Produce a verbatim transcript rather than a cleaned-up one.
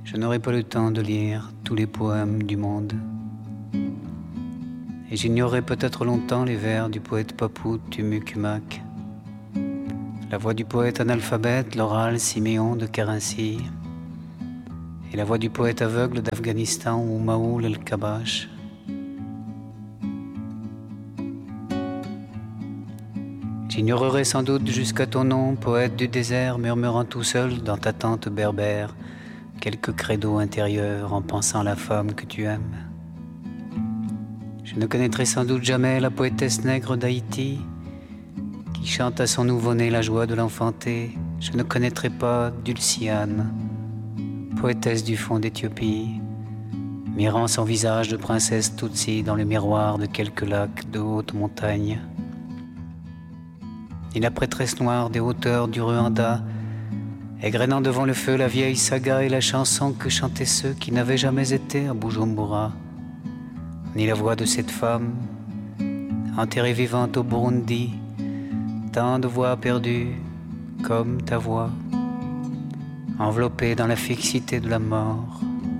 je n'aurai pas le temps de lire tous les poèmes du monde. Et j'ignorerai peut-être longtemps les vers du poète Papou Tumucumac, la voix du poète analphabète l'oral Siméon de Carinthie, et la voix du poète aveugle d'Afghanistan ou Maoul el-Kabash. J'ignorerai sans doute jusqu'à ton nom, poète du désert, murmurant tout seul dans ta tente berbère quelques credos intérieurs en pensant la femme que tu aimes. Je ne connaîtrai sans doute jamais la poétesse nègre d'Haïti qui chante à son nouveau-né la joie de l'enfanter. Je ne connaîtrai pas Dulciane, poétesse du fond d'Éthiopie, mirant son visage de princesse Tutsi dans le miroir de quelques lacs de haute montagne. Ni la prêtresse noire des hauteurs du Rwanda, égrenant devant le feu la vieille saga et la chanson que chantaient ceux qui n'avaient jamais été à Bujumbura, ni la voix de cette femme, enterrée vivante au Burundi, tant de voix perdues comme ta voix, enveloppée dans la fixité de la mort.